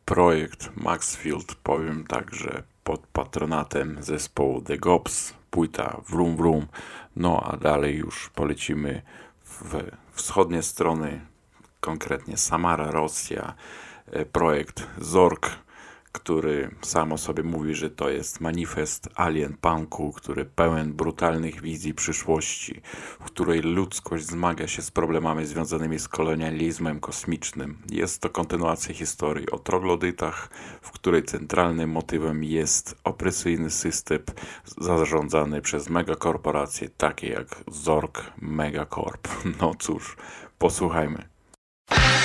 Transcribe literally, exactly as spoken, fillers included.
Projekt Maxfield, powiem tak, że pod patronatem zespołu The Gops, płyta Vroom Vroom, no a dalej już polecimy w wschodnie strony, konkretnie Samara, Rosja, e, projekt Zork, który sam o sobie mówi, że to jest manifest alien punku, który pełen brutalnych wizji przyszłości, w której ludzkość zmaga się z problemami związanymi z kolonializmem kosmicznym. Jest to kontynuacja historii o troglodytach, w której centralnym motywem jest opresyjny system zarządzany przez megakorporacje takie jak Zork Megacorp. No cóż, posłuchajmy.